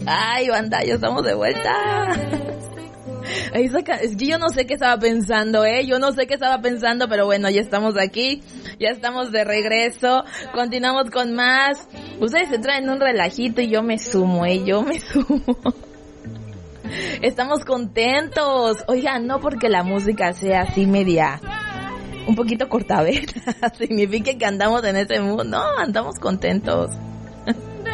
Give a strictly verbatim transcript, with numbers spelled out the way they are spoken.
Ay, banda, ya estamos de vuelta. Es que yo no sé qué estaba pensando, ¿eh? Yo no sé qué estaba pensando, pero bueno, ya estamos aquí. Ya estamos de regreso. Continuamos con más. Ustedes se traen un relajito y yo me sumo, ¿eh? Yo me sumo. Estamos contentos. Oigan, no porque la música sea así media... un poquito cortavena significa que andamos en ese mood. No, andamos contentos.